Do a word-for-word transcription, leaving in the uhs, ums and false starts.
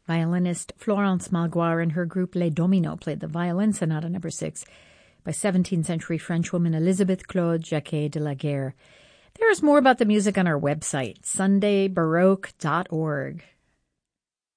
Violinist Florence Malgoire and her group Les Dominos played the Violin Sonata number six by seventeenth century Frenchwoman Elisabeth Claude Jacquet de la Guerre. There is more about the music on our website, sunday baroque dot org.